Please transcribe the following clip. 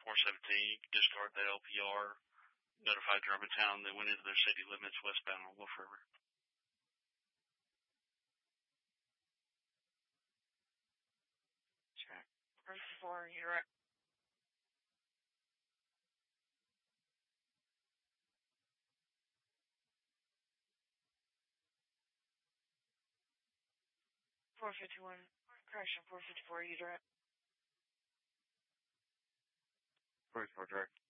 417, discard that LPR, notify Germantown they went into their city limits westbound on Wolf River. Check. 454, you're right. .451, correction, 454, you direct. 44 direct.